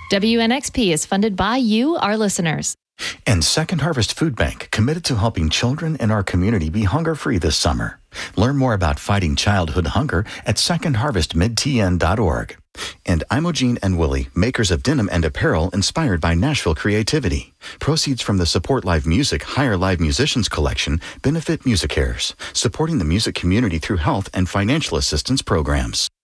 WNXP is funded by you, our listeners. And Second Harvest Food Bank, committed to helping children in our community be hunger-free this summer. Learn more about fighting childhood hunger at secondharvestmidtn.org. And Imogene and Willie, makers of denim and apparel inspired by Nashville creativity. Proceeds from the Support Live Music Hire Live Musicians collection benefit MusiCares, supporting the music community through health and financial assistance programs.